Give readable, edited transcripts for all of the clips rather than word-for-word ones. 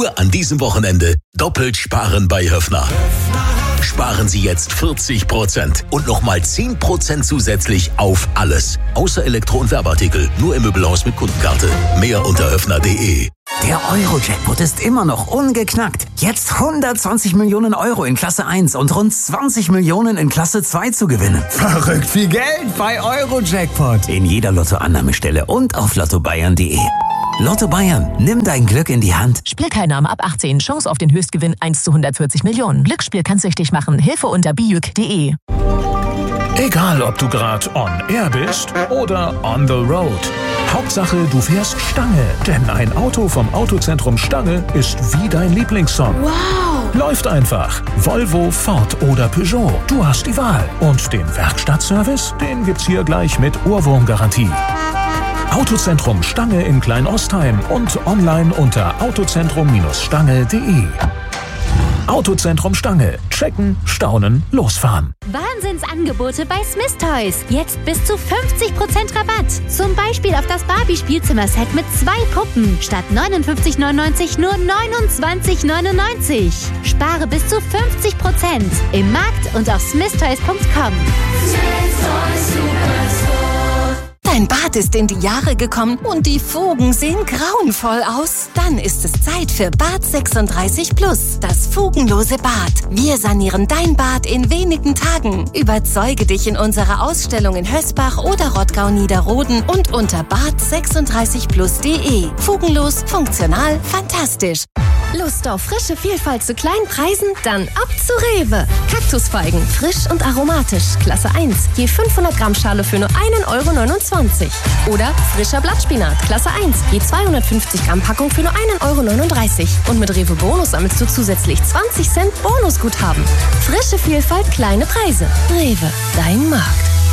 Nur an diesem Wochenende doppelt sparen bei Höffner. Sparen Sie jetzt 40% und nochmal 10% zusätzlich auf alles. Außer Elektro- und Werbeartikel. Nur im Möbelhaus mit Kundenkarte. Mehr unter höffner.de. Der Euro-Jackpot ist immer noch ungeknackt. Jetzt 120 Millionen Euro in Klasse 1 und rund 20 Millionen in Klasse 2 zu gewinnen. Verrückt viel Geld bei Euro-Jackpot. In jeder Lottoannahmestelle und auf lottobayern.de. Lotto Bayern, nimm dein Glück in die Hand. Spielteilnahme ab 18. Chance auf den Höchstgewinn 1 zu 140 Millionen. Glücksspiel kann süchtig machen. Hilfe unter bijuk.de. Egal, ob du gerade on air bist oder on the road. Hauptsache, du fährst Stange. Denn ein Auto vom Autozentrum Stange ist wie dein Lieblingssong. Wow! Läuft einfach. Volvo, Ford oder Peugeot. Du hast die Wahl. Und den Werkstattservice, den gibt's hier gleich mit Ohrwurmgarantie. Autozentrum Stange in Kleinostheim und online unter autozentrum-stange.de. Autozentrum Stange. Checken, staunen, losfahren. Wahnsinnsangebote bei Smith Toys. Jetzt bis zu 50% Rabatt. Zum Beispiel auf das Barbie-Spielzimmer-Set mit 2 Puppen. Statt 59,99 nur 29,99. Spare bis zu 50% im Markt und auf smithtoys.com. Dein Bad ist in die Jahre gekommen und die Fugen sehen grauenvoll aus? Dann ist es Zeit für Bad 36 Plus, das fugenlose Bad. Wir sanieren dein Bad in wenigen Tagen. Überzeuge dich in unserer Ausstellung in Hösbach oder Rottgau-Niederroden und unter bad36plus.de. Fugenlos, funktional, fantastisch. Lust auf frische Vielfalt zu kleinen Preisen? Dann ab zu Rewe. Kaktusfeigen, frisch und aromatisch, Klasse 1, je 500 Gramm Schale für nur 1,29 € Oder frischer Blattspinat, Klasse 1, je 250 Gramm Packung für nur 1,39 € Und mit Rewe Bonus sammelst du zusätzlich 20 Cent Bonusguthaben. Frische Vielfalt, kleine Preise. Rewe, dein Markt.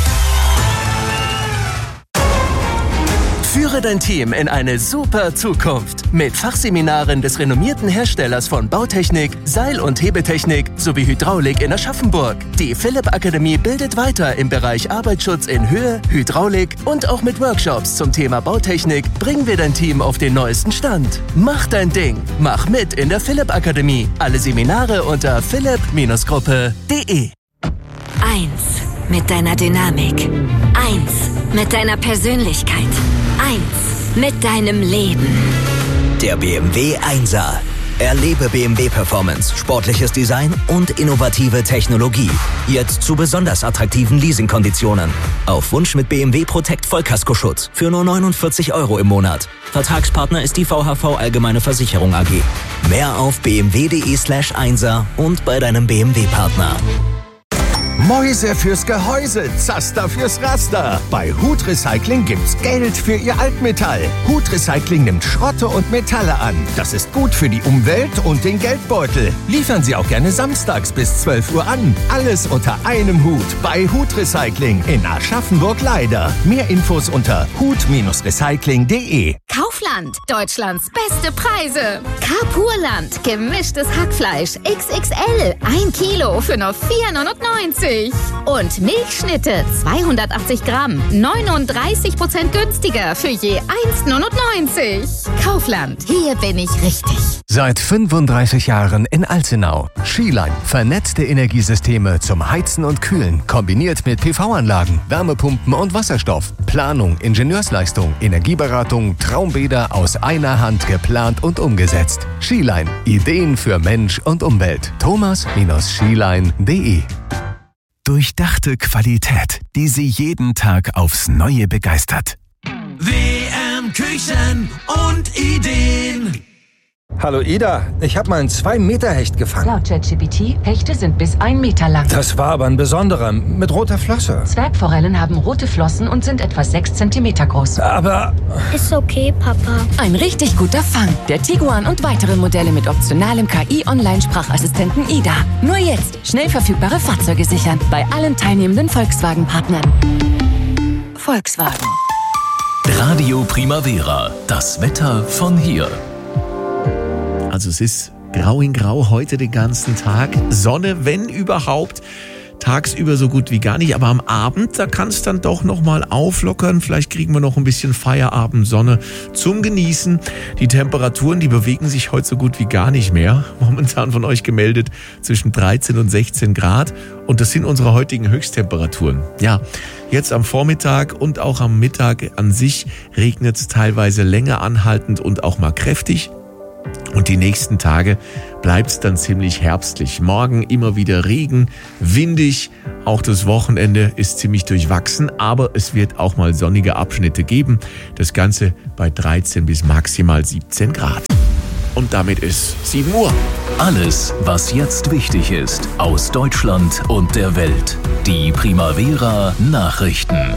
Führe dein Team in eine super Zukunft mit Fachseminaren des renommierten Herstellers von Bautechnik, Seil- und Hebetechnik sowie Hydraulik in Aschaffenburg. Die Philipp Akademie bildet weiter im Bereich Arbeitsschutz in Höhe, Hydraulik und auch mit Workshops zum Thema Bautechnik bringen wir dein Team auf den neuesten Stand. Mach dein Ding. Mach mit in der Philipp Akademie. Alle Seminare unter philipp-gruppe.de. 1 mit deiner Dynamik. 1 mit deiner Persönlichkeit. 1 mit deinem Leben. Der BMW 1er. Erlebe BMW Performance, sportliches Design und innovative Technologie. Jetzt zu besonders attraktiven Leasingkonditionen. Auf Wunsch mit BMW Protect Vollkaskoschutz für nur 49 € im Monat. Vertragspartner ist die VHV Allgemeine Versicherung AG. Mehr auf bmw.de/1er und bei deinem BMW-Partner. Mäuse fürs Gehäuse, Zaster fürs Raster. Bei Hut Recycling gibt's Geld für Ihr Altmetall. Hut Recycling nimmt Schrotte und Metalle an. Das ist gut für die Umwelt und den Geldbeutel. Liefern Sie auch gerne samstags bis 12 Uhr an. Alles unter einem Hut bei Hut Recycling in Aschaffenburg-Leider. Mehr Infos unter hut-recycling.de. Kaufland, Deutschlands beste Preise. Carpurland, gemischtes Hackfleisch XXL, 1 Kilo für nur 4,99 €. Und Milchschnitte, 280 Gramm, 39% günstiger für je 1,99 €. Kaufland, hier bin ich richtig. Seit 35 Jahren in Alzenau. Skiline, vernetzte Energiesysteme zum Heizen und Kühlen, kombiniert mit PV-Anlagen, Wärmepumpen und Wasserstoff. Planung, Ingenieursleistung, Energieberatung, Traumbäder aus einer Hand geplant und umgesetzt. Skiline, Ideen für Mensch und Umwelt. thomas-skiline.de. Durchdachte Qualität, die Sie jeden Tag aufs Neue begeistert. WM Küchen und Ideen. Hallo Ida, ich habe mal einen 2-Meter-Hecht gefangen. Laut ChatGPT, Hechte sind bis 1 Meter lang. Das war aber ein besonderer, mit roter Flosse. Zwergforellen haben rote Flossen und sind etwa 6 Zentimeter groß. Aber... Ist okay, Papa. Ein richtig guter Fang. Der Tiguan und weitere Modelle mit optionalem KI-Online-Sprachassistenten Ida. Nur jetzt schnell verfügbare Fahrzeuge sichern. Bei allen teilnehmenden Volkswagen-Partnern. Volkswagen. Radio Primavera. Das Wetter von hier. Also es ist grau in grau heute den ganzen Tag. Sonne, wenn überhaupt. tagsüber so gut wie gar nicht, aber am Abend, da kann es dann doch nochmal auflockern. Vielleicht kriegen wir noch ein bisschen Feierabendsonne zum Genießen. Die Temperaturen, die bewegen sich heute so gut wie gar nicht mehr. Momentan von euch gemeldet zwischen 13 und 16 Grad. Und das sind unsere heutigen Höchsttemperaturen. Ja, jetzt am Vormittag und auch am Mittag an sich regnet es teilweise länger anhaltend und auch mal kräftig. Und die nächsten Tage bleibt es dann ziemlich herbstlich. Morgen immer wieder Regen, windig. Auch das Wochenende ist ziemlich durchwachsen, aber es wird auch mal sonnige Abschnitte geben. Das Ganze bei 13 bis maximal 17 Grad. Und damit ist 7 Uhr. Alles, was jetzt wichtig ist, aus Deutschland und der Welt. Die Primavera Nachrichten.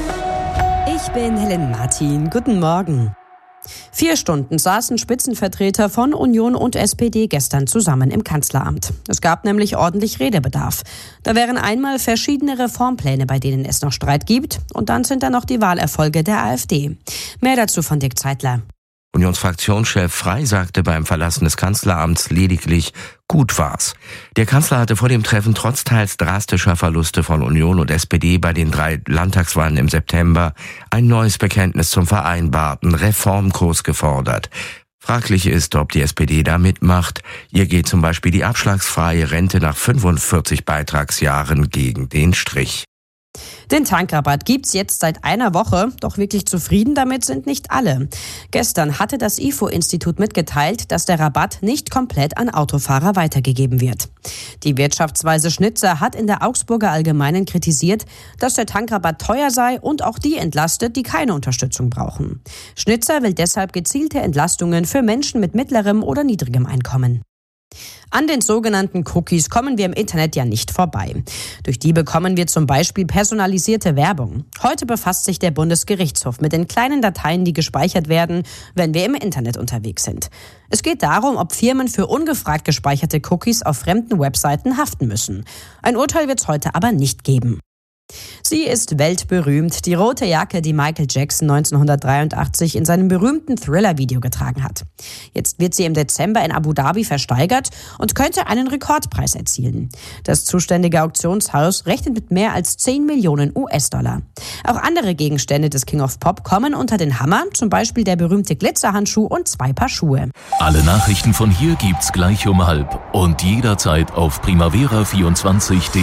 Ich bin Helen Martin. Guten Morgen. 4 Stunden saßen Spitzenvertreter von Union und SPD gestern zusammen im Kanzleramt. Es gab nämlich ordentlich Redebedarf. Da wären einmal verschiedene Reformpläne, bei denen es noch Streit gibt. Und dann sind da noch die Wahlerfolge der AfD. Mehr dazu von Dirk Zeitler. Unionsfraktionschef Frey sagte beim Verlassen des Kanzleramts lediglich, gut war's. Der Kanzler hatte vor dem Treffen trotz teils drastischer Verluste von Union und SPD bei den 3 Landtagswahlen im September ein neues Bekenntnis zum vereinbarten Reformkurs gefordert. Fraglich ist, ob die SPD da mitmacht. Ihr geht zum Beispiel die abschlagsfreie Rente nach 45 Beitragsjahren gegen den Strich. Den Tankrabatt gibt's jetzt seit einer Woche, doch wirklich zufrieden damit sind nicht alle. Gestern hatte das IFO-Institut mitgeteilt, dass der Rabatt nicht komplett an Autofahrer weitergegeben wird. Die Wirtschaftsweise Schnitzer hat in der Augsburger Allgemeinen kritisiert, dass der Tankrabatt teuer sei und auch die entlastet, die keine Unterstützung brauchen. Schnitzer will deshalb gezielte Entlastungen für Menschen mit mittlerem oder niedrigem Einkommen. An den sogenannten Cookies kommen wir im Internet ja nicht vorbei. Durch die bekommen wir zum Beispiel personalisierte Werbung. Heute befasst sich der Bundesgerichtshof mit den kleinen Dateien, die gespeichert werden, wenn wir im Internet unterwegs sind. Es geht darum, ob Firmen für ungefragt gespeicherte Cookies auf fremden Webseiten haften müssen. Ein Urteil wird es heute aber nicht geben. Sie ist weltberühmt, die rote Jacke, die Michael Jackson 1983 in seinem berühmten Thriller-Video getragen hat. Jetzt wird sie im Dezember in Abu Dhabi versteigert und könnte einen Rekordpreis erzielen. Das zuständige Auktionshaus rechnet mit mehr als 10 Millionen US-Dollar. Auch andere Gegenstände des King of Pop kommen unter den Hammer, zum Beispiel der berühmte Glitzerhandschuh und 2 Paar Schuhe. Alle Nachrichten von hier gibt's gleich um 12 und jederzeit auf primavera24.de.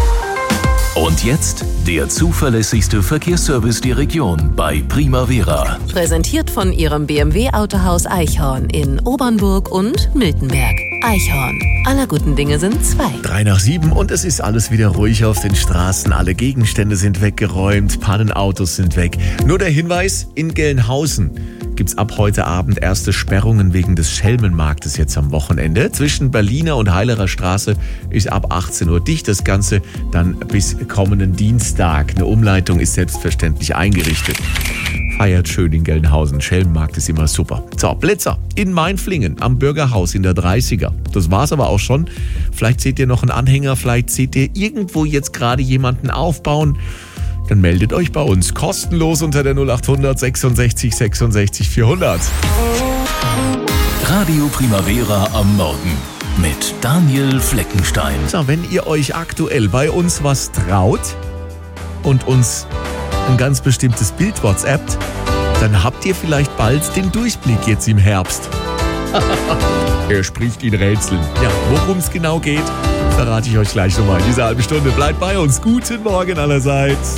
Und jetzt der zuverlässigste Verkehrsservice der Region bei Primavera. Präsentiert von Ihrem BMW-Autohaus Eichhorn in Obernburg und Miltenberg. Eichhorn. Aller guten Dinge sind 2. 6:03 und es ist alles wieder ruhig auf den Straßen. Alle Gegenstände sind weggeräumt, Pannenautos sind weg. Nur der Hinweis, in Gelnhausen gibt's ab heute Abend erste Sperrungen wegen des Schelmenmarktes jetzt am Wochenende. Zwischen Berliner und Heilerer Straße ist ab 18 Uhr dicht. Das Ganze dann bis kommenden Dienstag. Eine Umleitung ist selbstverständlich eingerichtet. Feiert schön in Gelnhausen. Schelmenmarkt ist immer super. So, Blitzer in Mainflingen am Bürgerhaus in der 30er. Das war's aber auch schon. Vielleicht seht ihr noch einen Anhänger, vielleicht seht ihr irgendwo jetzt gerade jemanden aufbauen. Dann meldet euch bei uns kostenlos unter der 0800 66 66 400. Radio Primavera am Morgen mit Daniel Fleckenstein. So, wenn ihr euch aktuell bei uns was traut und uns ein ganz bestimmtes Bild WhatsAppt, dann habt ihr vielleicht bald den Durchblick jetzt im Herbst. Er spricht in Rätseln. Ja, worum es genau geht, verrate ich euch gleich nochmal in dieser halben Stunde. Bleibt bei uns. Guten Morgen allerseits.